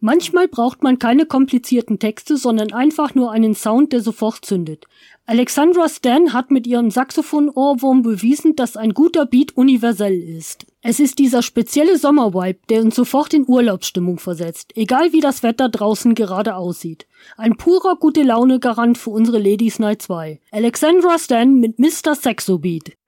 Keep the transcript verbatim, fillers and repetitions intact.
Manchmal braucht man keine komplizierten Texte, sondern einfach nur einen Sound, der sofort zündet. Alexandra Stan hat mit ihrem Saxophon-Ohrwurm bewiesen, dass ein guter Beat universell ist. Es ist dieser spezielle Sommervibe, der uns sofort in Urlaubsstimmung versetzt, egal wie das Wetter draußen gerade aussieht. Ein purer Gute-Laune-Garant für unsere Ladies Night zwei. Alexandra Stan mit Mister Saxo Beat.